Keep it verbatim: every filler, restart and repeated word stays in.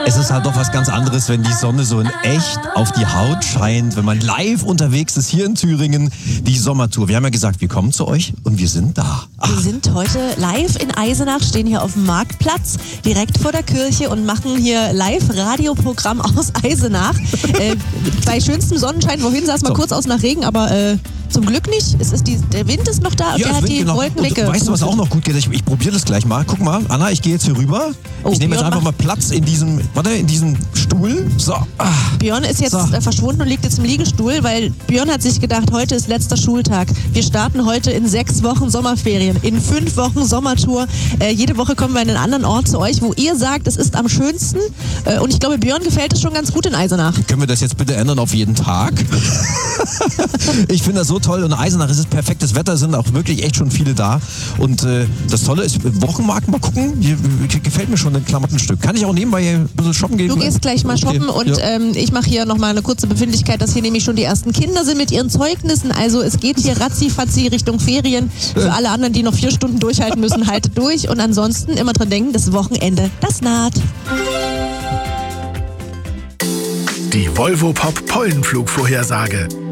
Es ist halt doch was ganz anderes, wenn die Sonne so in echt auf die Haut scheint, wenn man live unterwegs ist hier in Thüringen, die Sommertour. Wir haben ja gesagt, wir kommen zu euch und wir sind da. Ach. Wir sind heute live in Eisenach, stehen hier auf dem Marktplatz, direkt vor der Kirche und machen hier Live-Radioprogramm aus Eisenach. äh, bei schönstem Sonnenschein, wohin sah es mal so kurz aus nach Regen, aber äh, zum Glück nicht. Es ist die, der Wind ist noch da, ja, der hat die genau. Wolken wegge... Weißt du, was auch noch gut geht? Ich, ich probiere das gleich mal. Guck mal, Anna, ich gehe jetzt hier rüber. Oh, ich nehme jetzt einfach mal Platz in diesem, warte, in diesem Stuhl. So. Ah. Björn ist jetzt so. verschwunden und liegt jetzt im Liegestuhl, weil Björn hat sich gedacht, heute ist letzter Schultag. Wir starten heute in sechs Wochen Sommerferien, in fünf Wochen Sommertour. Äh, jede Woche kommen wir in einen anderen Ort zu euch, wo ihr sagt, es ist am schönsten. Äh, und ich glaube, Björn gefällt es schon ganz gut in Eisenach. Können wir das jetzt bitte ändern auf jeden Tag? Ich finde das so toll. Und in Eisenach ist es perfektes Wetter, sind auch wirklich echt schon viele da. Und äh, das Tolle ist, Wochenmarkt, mal gucken, hier, gefällt mir schon ein Klamottenstück. Kann ich auch nebenbei ein bisschen shoppen gehen? Du gehst gleich mal shoppen okay. und ja. ähm, ich mache hier nochmal eine kurze Befindlichkeit, dass hier nämlich schon die ersten Kinder sind mit ihren Zeugnissen. Also es geht hier ratzi-fatzi Richtung Ferien. Für alle anderen, die noch vier Stunden durchhalten müssen, haltet durch. Und ansonsten immer dran denken, das Wochenende, das naht. Die Volvo Pop Pollenflugvorhersage.